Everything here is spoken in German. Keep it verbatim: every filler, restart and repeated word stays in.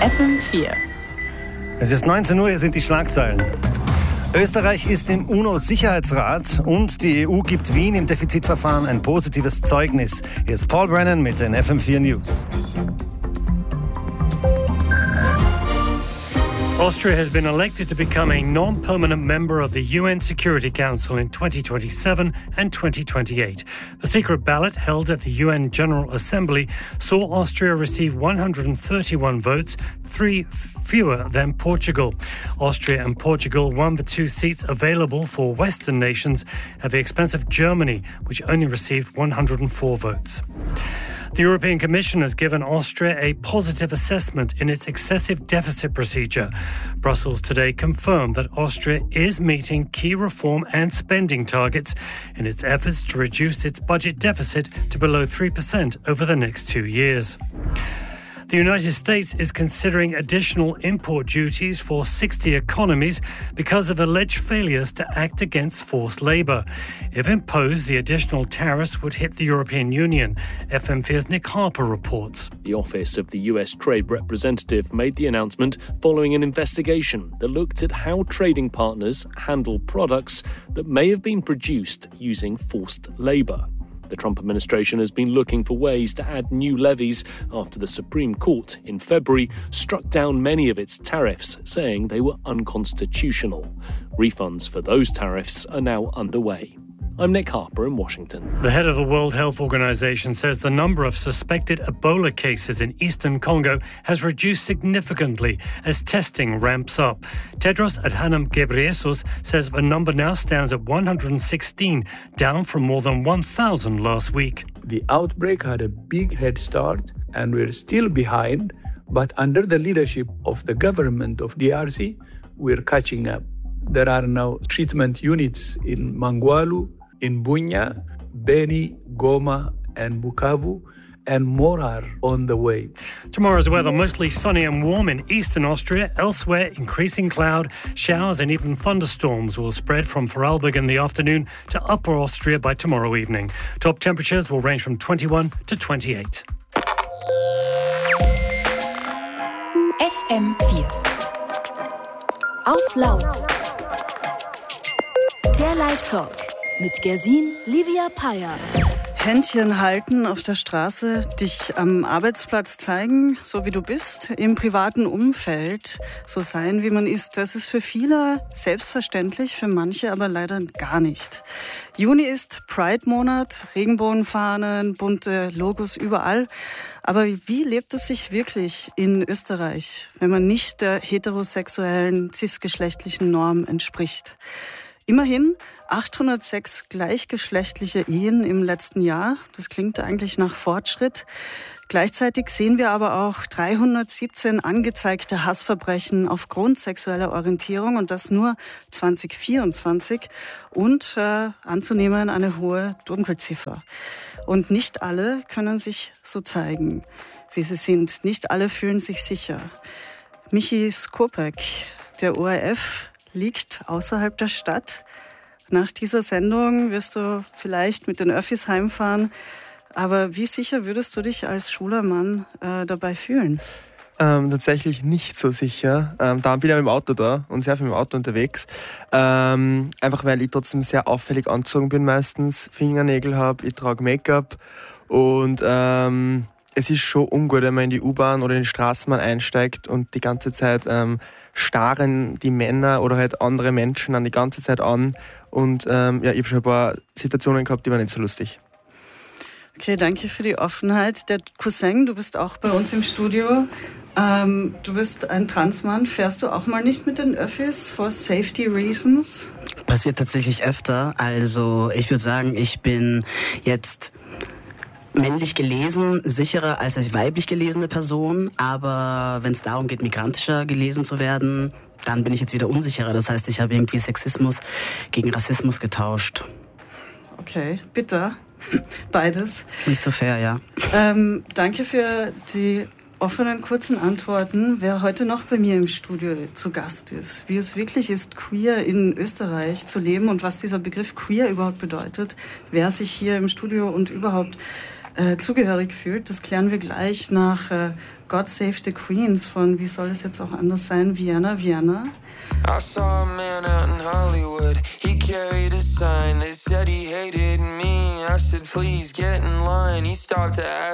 F M vier. Es ist neunzehn Uhr, hier sind die Schlagzeilen. Österreich ist im UNO-Sicherheitsrat und die E U gibt Wien im Defizitverfahren ein positives Zeugnis. Hier ist Paul Brennan mit den F M vier News. Austria has been elected to become a non-permanent member of the U N Security Council in twenty twenty-seven and twenty twenty-eight. The secret ballot held at the U N General Assembly saw Austria receive one hundred thirty-one votes, three fewer than Portugal. Austria and Portugal won the two seats available for Western nations at the expense of Germany, which only received one hundred four votes. The European Commission has given Austria a positive assessment in its excessive deficit procedure. Brussels today confirmed that Austria is meeting key reform and spending targets in its efforts to reduce its budget deficit to below three percent over the next two years. The United States is considering additional import duties for sixty economies because of alleged failures to act against forced labour. If imposed, the additional tariffs would hit the European Union. F M vier's Nick Harper reports. The Office of the U S Trade Representative made the announcement following an investigation that looked at how trading partners handle products that may have been produced using forced labour. The Trump administration has been looking for ways to add new levies after the Supreme Court in February struck down many of its tariffs, saying they were unconstitutional. Refunds for those tariffs are now underway. I'm Nick Harper in Washington. The head of the World Health Organization says the number of suspected Ebola cases in eastern Congo has reduced significantly as testing ramps up. Tedros Adhanom Ghebreyesus says the number now stands at one hundred sixteen, down from more than one thousand last week. The outbreak had a big head start and we're still behind, but under the leadership of the government of D R C, we're catching up. There are now treatment units in Mangwalu, in Bunya, Beni, Goma and Bukavu, and more are on the way. Tomorrow's weather mostly sunny and warm in eastern Austria. Elsewhere, increasing cloud, showers and even thunderstorms will spread from Vorarlberg in the afternoon to Upper Austria by tomorrow evening. Top temperatures will range from twenty-one to twenty-eight. F M vier. Auf laut. Der Live-Talk mit Gersin Livia Payer. Händchen halten auf der Straße, dich am Arbeitsplatz zeigen, so wie du bist, im privaten Umfeld so sein, wie man ist. Das ist für viele selbstverständlich, für manche aber leider gar nicht. Juni ist Pride-Monat, Regenbogenfahnen, bunte Logos überall. Aber wie lebt es sich wirklich in Österreich, wenn man nicht der heterosexuellen, cisgeschlechtlichen Norm entspricht? Immerhin achthundertsechs gleichgeschlechtliche Ehen im letzten Jahr. Das klingt eigentlich nach Fortschritt. Gleichzeitig sehen wir aber auch dreihundertsiebzehn angezeigte Hassverbrechen aufgrund sexueller Orientierung und das nur zwanzig vierundzwanzig und äh, anzunehmen eine hohe Dunkelziffer. Und nicht alle können sich so zeigen, wie sie sind. Nicht alle fühlen sich sicher. Michi Skopek, der O R F, liegt außerhalb der Stadt. Nach dieser Sendung wirst du vielleicht mit den Öffis heimfahren. Aber wie sicher würdest du dich als schwuler Mann äh, dabei fühlen? Ähm, tatsächlich nicht so sicher. Ähm, da bin ich mit dem Auto da und sehr viel mit dem Auto unterwegs. Ähm, einfach weil ich trotzdem sehr auffällig angezogen bin meistens, Fingernägel habe, ich trage Make-up und ähm, es ist schon ungut, wenn man in die U-Bahn oder in die Straßenbahn einsteigt und die ganze Zeit ähm, starren die Männer oder halt andere Menschen dann die ganze Zeit an. Und ähm, ja, ich habe schon ein paar Situationen gehabt, die waren nicht so lustig. Okay, danke für die Offenheit. Der Cousin, du bist auch bei uns im Studio. Ähm, du bist ein Transmann. Fährst du auch mal nicht mit den Öffis for safety reasons? Passiert tatsächlich öfter. Also ich würde sagen, ich bin jetzt männlich gelesen, sicherer als als weiblich gelesene Person. Aber wenn es darum geht, migrantischer gelesen zu werden, dann bin ich jetzt wieder unsicherer. Das heißt, ich habe irgendwie Sexismus gegen Rassismus getauscht. Okay, bitter. Beides. Nicht so fair, ja. Ähm, danke für die offenen, kurzen Antworten. Wer heute noch bei mir im Studio zu Gast ist, wie es wirklich ist, queer in Österreich zu leben und was dieser Begriff queer überhaupt bedeutet, wer sich hier im Studio und überhaupt äh, zugehörig fühlt. Das klären wir gleich nach äh, God Save the Queens von, wie soll es jetzt auch anders sein, Vienna, Vienna. I saw a man out in Hollywood. He carried a sign that said he hated me. I said, please get in line. He stopped to ask